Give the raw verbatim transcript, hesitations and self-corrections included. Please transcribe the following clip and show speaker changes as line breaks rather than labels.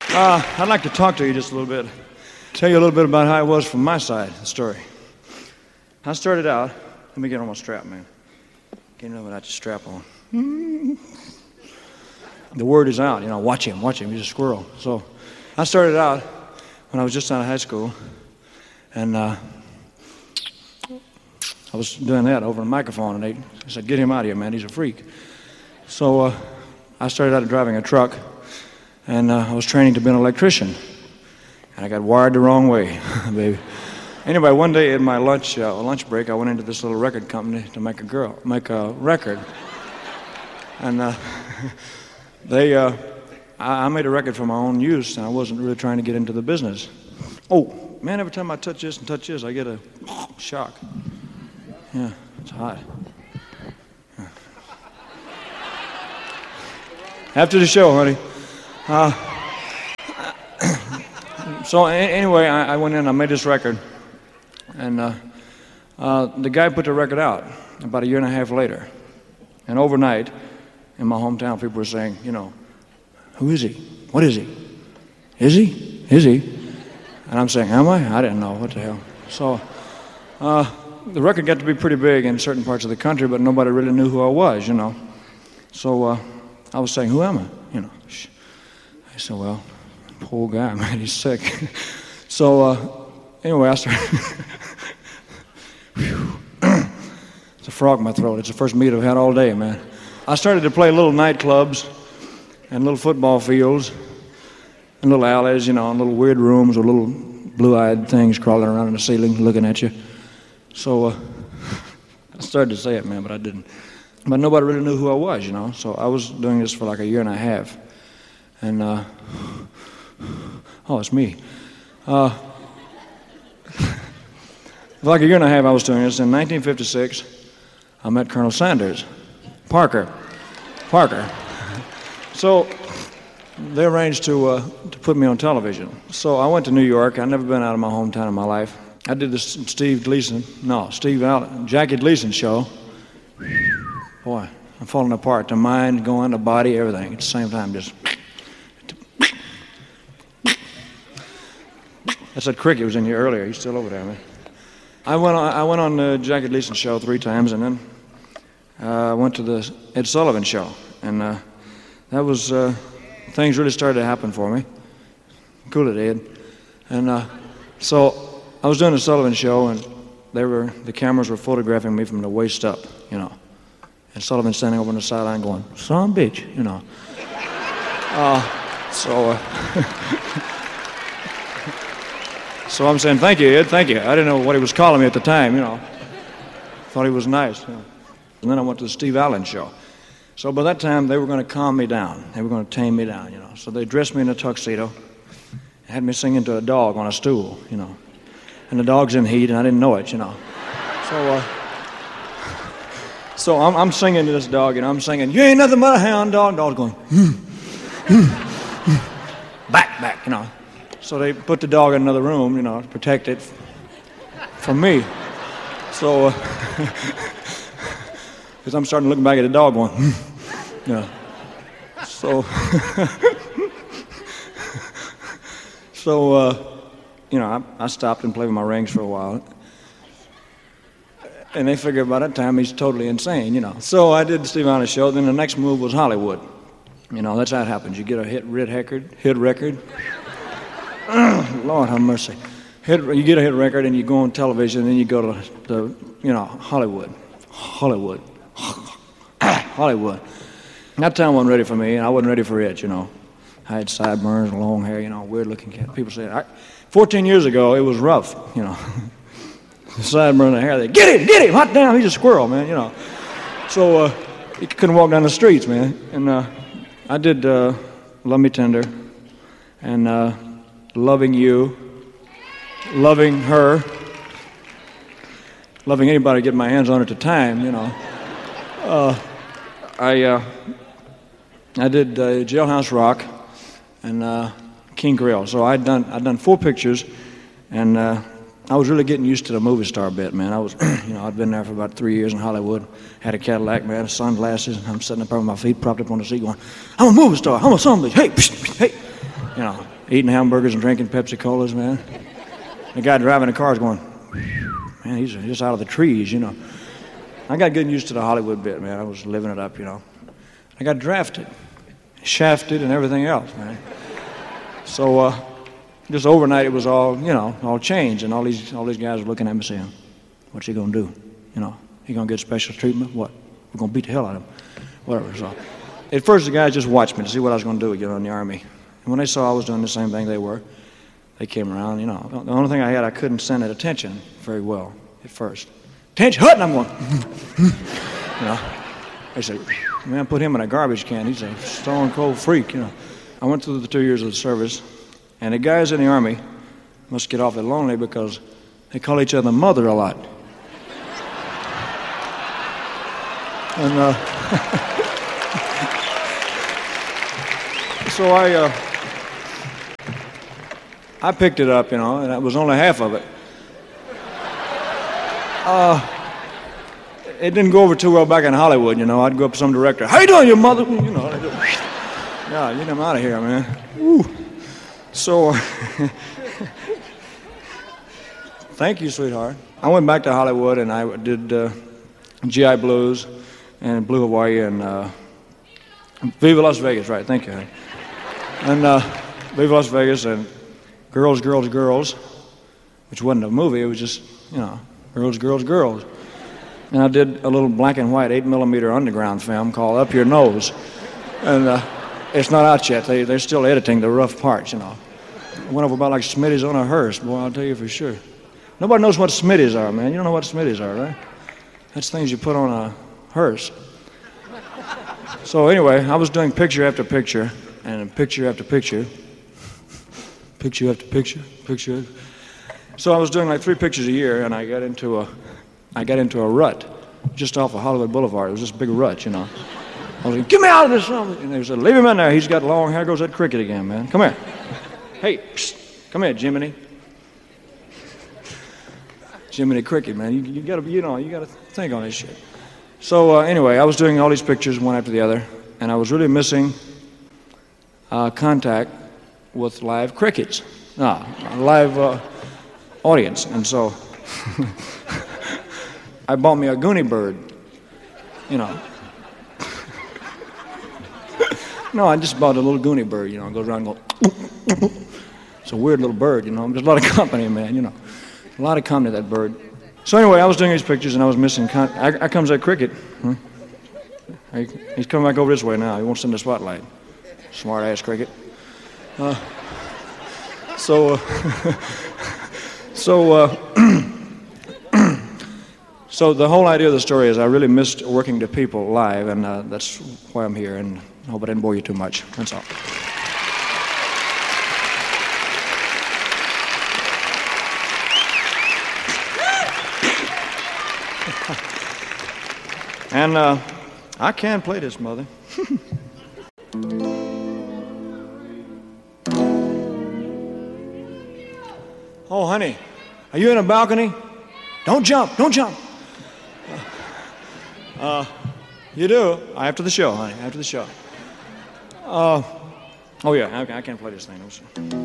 Uh, I'd like to talk to you just a little bit. Tell you a little bit about how it was from my side of the story. I started out, let me get on my strap, man. Get in without your strap on. The word is out, you know, watch him, watch him, he's a squirrel. So I started out when I was just out of high school, and uh, I was doing that over a microphone, and they said, get him out of here, man, he's a freak. So uh, I started out driving a truck, and uh, I was training to be an electrician, and I got wired the wrong way, baby. Anyway, one day at my lunch uh, lunch break, I went into this little record company to make a girl make a record, and uh, they uh, I, I made a record for my own use, and I wasn't really trying to get into the business. Oh man, every time I touch this and touch this, I get a shock. Yeah, it's hot. Yeah. After the show, honey. Uh, so a- anyway, I, I went in, I made this record, and uh, uh, the guy put the record out about a year and a half later. And overnight, in my hometown, people were saying, you know, who is he? What is he? Is he? Is he? And I'm saying, am I? I didn't know. What the hell? So uh, the record got to be pretty big in certain parts of the country, but nobody really knew who I was, you know. So uh, I was saying, who am I? You know. I said, well, poor guy, man, he's sick. So uh, anyway, I started. It's a frog in my throat. It's the first meat I've had all day, man. I started to play little nightclubs and little football fields and little alleys, you know, and little weird rooms with little blue-eyed things crawling around in the ceiling looking at you. So uh, I started to say it, man, but I didn't. But nobody really knew who I was, you know. So I was doing this for like a year and a half. And, uh, oh, it's me. Uh, for like a year and a half I was doing this. In nineteen fifty-six, I met Colonel Sanders. Parker. Parker. So they arranged to uh, to put me on television. So I went to New York. I'd never been out of my hometown in my life. I did this Steve Gleason, no, Steve Allen, Jackie Gleason show. Boy, I'm falling apart. The mind, going, the body, everything at the same time. Just. That's that cricket was in here earlier. He's still over there, man. I went on, I went on the Jackie Gleason show three times, and then I uh, went to the Ed Sullivan show, and uh, that was uh, things really started to happen for me. Cool it, Ed. And uh, so I was doing the Sullivan show, and they were the cameras were photographing me from the waist up, you know. And Sullivan standing over on the sideline going, "Son of a bitch," you know. Uh, so. Uh, So I'm saying, thank you, Ed, thank you. I didn't know what he was calling me at the time, you know. Thought he was nice. You know. And then I went to the Steve Allen show. So by that time, they were going to calm me down. They were going to tame me down, you know. So they dressed me in a tuxedo and had me singing to a dog on a stool, you know. And the dog's in heat, and I didn't know it, you know. So uh, so I'm, I'm singing to this dog, and I'm singing, you ain't nothing but a hound dog. Dog's going, hmm, hmm, hmm. Back, back, you know. So they put the dog in another room, you know, to protect it from me. So, because uh, I'm starting to look back at the dog going, hmm. Yeah. So, so uh, you know, I, I stopped and played with my rings for a while. And they figured by that time he's totally insane, you know. So I did the Steve Allen show. Then the next move was Hollywood. You know, that's how it happens. You get a hit, hit record, hit record. Lord have mercy. Hit, you get a hit record and you go on television and then you go to, to you know, Hollywood. Hollywood. Hollywood. That town wasn't ready for me, and I wasn't ready for it, you know. I had sideburns and long hair, you know, weird-looking cat. People say, I, fourteen years ago, it was rough, you know. The sideburn and hair, they, get him, get him, hot damn, he's a squirrel, man, you know. So uh, you couldn't walk down the streets, man. And uh, I did uh, Love Me Tender and uh, Loving You, Loving Her, loving anybody to get my hands on at the time, you know. Uh, I uh, I did uh, Jailhouse Rock and uh, King Creole. So I'd done I'd done four pictures, and uh, I was really getting used to the movie star bit, man. I was, you know, I'd been there for about three years in Hollywood. Had a Cadillac, man, sunglasses, and I'm sitting up there with my feet propped up on the seat, going, "I'm a movie star. I'm a son of a bitch. Hey, psh, psh, hey," you know. eating hamburgers and drinking Pepsi-Colas, man. The guy driving the car is going, man, he's just out of the trees, you know. I got getting used to the Hollywood bit, man. I was living it up, you know. I got drafted, shafted, and everything else, man. So uh, just overnight, it was all, you know, all changed, and all these all these guys were looking at me saying, "What's he gonna do? You know, he gonna get special treatment? What? We're gonna beat the hell out of him, whatever." So at first, the guys just watched me to see what I was gonna do, you know, in the Army. And when they saw I was doing the same thing they were, they came around. You know, the only thing I had, I couldn't send at attention very well at first. Attention, hut, and I'm going, you know. They said, man, put him in a garbage can. He's a stone cold freak, you know. I went through the two years of the service, and the guys in the Army must get awfully lonely because they call each other mother a lot. And uh, so I, uh, I picked it up, you know, and that was only half of it. Uh, it didn't go over too well back in Hollywood, you know. I'd go up to some director, how you doing, your mother? You know, I'd go, yeah, get him out of here, man. Woo. So, thank you, sweetheart. I went back to Hollywood and I did uh, G I Blues and Blue Hawaii and uh, Viva Las Vegas, right, thank you, honey. And uh, Viva Las Vegas and Girls, Girls, Girls, which wasn't a movie, it was just, you know, Girls, Girls, Girls. And I did a little black and white eight millimeter underground film called Up Your Nose. And uh, it's not out yet. They, they're still editing the rough parts, you know. I went over about like Smitty's on a hearse, boy, I'll tell you for sure. Nobody knows what Smitty's are, man. You don't know what Smitty's are, right? That's things you put on a hearse. So anyway, I was doing picture after picture, and picture after picture, picture after picture, picture. So I was doing like three pictures a year, and I got into a, I got into a rut just off of Hollywood Boulevard. It was this big rut, you know. I was like, get me out of this! And they said, leave him in there. He's got long hair. Goes that cricket again, man. Come here. Hey, psst, come here, Jiminy. Jiminy Cricket, man. You, you gotta, you know, you gotta think on this shit. So uh, anyway, I was doing all these pictures one after the other, and I was really missing uh, contact with live crickets, no, live uh, audience, and so I bought me a Goonie bird, you know. No, I just bought a little Goonie bird, you know, it goes around and goes. It's a weird little bird, you know. There's a lot of company, man, you know. A lot of company, that bird. So anyway, I was doing these pictures and I was missing con- I, I comes that cricket. Huh? He, he's coming back over this way now. He wants in the spotlight. Smart ass cricket. Uh, so, uh, so, uh, so the whole idea of the story is I really missed working to people live, and uh, that's why I'm here. And I hope I didn't bore you too much. That's all. And uh, I can play this, Mother. Oh, honey, are you in a balcony? Don't jump, don't jump. Uh, you do. After the show, honey, after the show. Uh, oh, yeah, okay, I can't play this thing.